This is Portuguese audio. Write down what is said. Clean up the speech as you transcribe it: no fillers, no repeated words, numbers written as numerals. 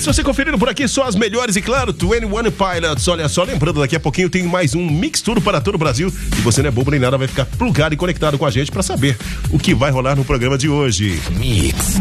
Mix, você conferindo por aqui só as melhores e claro, 21 Pilots. Olha só, lembrando, daqui a pouquinho tem mais um Mix Tudo para todo o Brasil. E você não é bobo nem nada, vai ficar plugado e conectado com a gente pra saber o que vai rolar no programa de hoje. Mix.